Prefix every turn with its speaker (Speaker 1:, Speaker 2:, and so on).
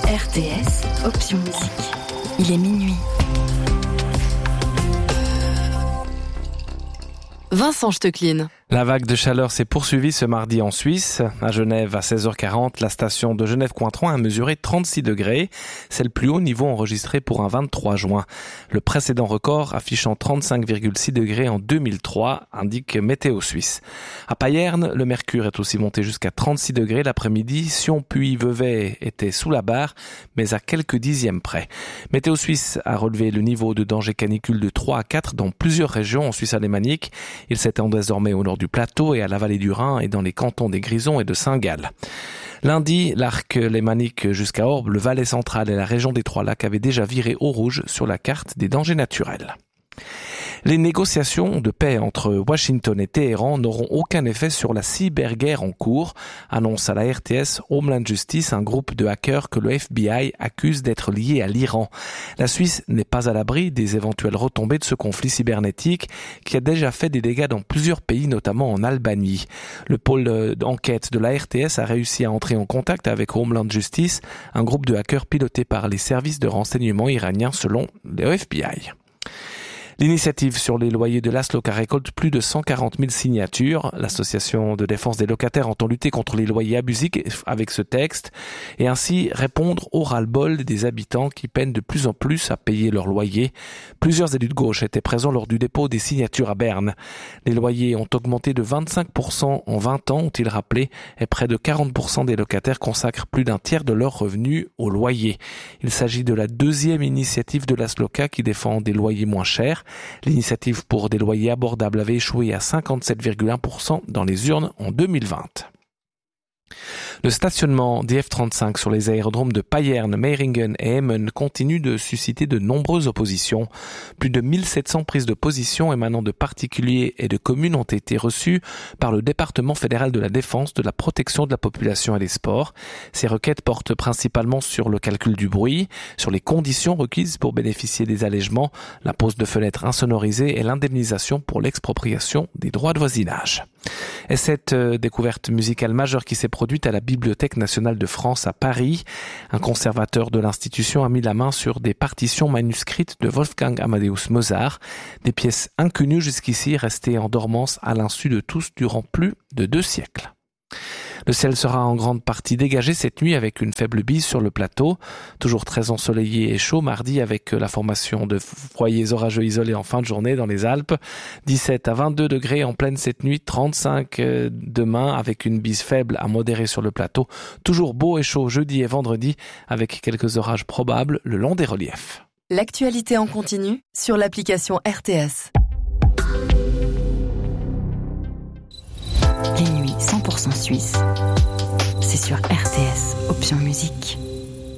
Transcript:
Speaker 1: RTS, option musique. Il est minuit. Vincent Stecklin.
Speaker 2: La vague de chaleur s'est poursuivie ce mardi en Suisse. À Genève, à 16h40, la station de Genève-Cointron a mesuré 36 degrés. C'est le plus haut niveau enregistré pour un 23 juin. Le précédent record, affichant 35,6 degrés en 2003, indique Météo Suisse. À Payerne, le mercure est aussi monté jusqu'à 36 degrés l'après-midi. Sion puis Vevey était sous la barre, mais à quelques dixièmes près. Météo Suisse a relevé le niveau de danger canicule de 3 à 4 dans plusieurs régions en Suisse alémanique. Il s'étend désormais au nord du plateau et à la vallée du Rhin et dans les cantons des Grisons et de Saint-Gall. Lundi, l'arc lémanique jusqu'à Orbe, le Valais central et la région des Trois-Lacs avaient déjà viré au rouge sur la carte des dangers naturels. Les négociations de paix entre Washington et Téhéran n'auront aucun effet sur la cyberguerre en cours, annonce à la RTS Homeland Justice, un groupe de hackers que le FBI accuse d'être lié à l'Iran. La Suisse n'est pas à l'abri des éventuelles retombées de ce conflit cybernétique qui a déjà fait des dégâts dans plusieurs pays, notamment en Albanie. Le pôle d'enquête de la RTS a réussi à entrer en contact avec Homeland Justice, un groupe de hackers piloté par les services de renseignement iraniens selon le FBI. L'initiative sur les loyers de l'Asloca récolte plus de 140 000 signatures. L'association de défense des locataires entend lutter contre les loyers abusifs avec ce texte et ainsi répondre au ras-le-bol des habitants qui peinent de plus en plus à payer leur loyer. Plusieurs élus de gauche étaient présents lors du dépôt des signatures à Berne. Les loyers ont augmenté de 25% en 20 ans, ont-ils rappelé, et près de 40% des locataires consacrent plus d'un tiers de leurs revenus au loyer. Il s'agit de la deuxième initiative de l'Asloca qui défend des loyers moins chers. L'initiative pour des loyers abordables avait échoué à 57,1% dans les urnes en 2020. Le stationnement des F-35 sur les aérodromes de Payerne, Meiringen et Emmen continue de susciter de nombreuses oppositions. Plus de 1700 prises de position émanant de particuliers et de communes ont été reçues par le département fédéral de la défense, de la protection de la population et des sports. Ces requêtes portent principalement sur le calcul du bruit, sur les conditions requises pour bénéficier des allègements, la pose de fenêtres insonorisées et l'indemnisation pour l'expropriation des droits de voisinage. Et cette découverte musicale majeure qui s'est produite à la Bibliothèque nationale de France à Paris, un conservateur de l'institution a mis la main sur des partitions manuscrites de Wolfgang Amadeus Mozart, des pièces inconnues jusqu'ici restées en dormance à l'insu de tous durant plus de 2 siècles. Le ciel sera en grande partie dégagé cette nuit avec une faible bise sur le plateau. Toujours très ensoleillé et chaud mardi avec la formation de foyers orageux isolés en fin de journée dans les Alpes. 17 à 22 degrés en pleine cette nuit, 35 demain avec une bise faible à modérée sur le plateau. Toujours beau et chaud jeudi et vendredi avec quelques orages probables le long des reliefs.
Speaker 1: L'actualité en continu sur l'application RTS. Les nuits 100% suisses, c'est sur RTS, option musique.